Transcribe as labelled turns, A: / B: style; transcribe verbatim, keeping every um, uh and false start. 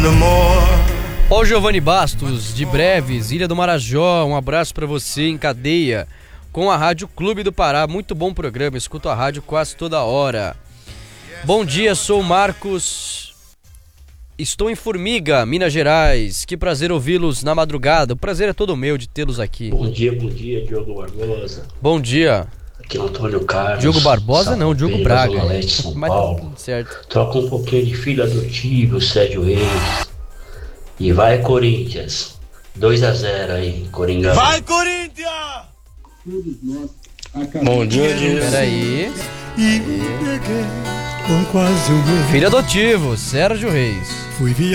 A: Ó, o Giovanni Bastos, de Breves, Ilha do Marajó, um abraço pra você em cadeia com a Rádio Clube do Pará, muito bom programa, escuto a rádio quase toda hora. Bom dia, sou o Marcos, estou em Formiga, Minas Gerais, que prazer ouvi-los na madrugada, o prazer é todo meu de tê-los aqui.
B: Bom dia, bom dia, Diogo Barbosa.
A: Bom dia.
B: Aqui é o Antônio Carlos.
A: Diogo Barbosa não, Diogo Braga.
B: Leste, São
A: Mas
B: Paulo.
A: tá tudo certo.
B: Troca um pouquinho de filho adotivo, Sérgio Reis. E vai, Corinthians. dois a zero aí, Coringão.
C: Vai, Corinthians!
D: Bom dia, dia.
A: Peraí.
C: E com quase um
A: Filho adotivo, Sérgio Reis.
C: Fui via